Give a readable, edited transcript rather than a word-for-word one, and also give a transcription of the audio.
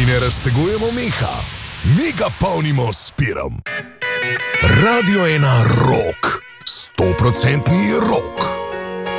Mi ne raztegujemo meha, mi ga polnimo s pirom. Radio 1 Rock, 100% rock.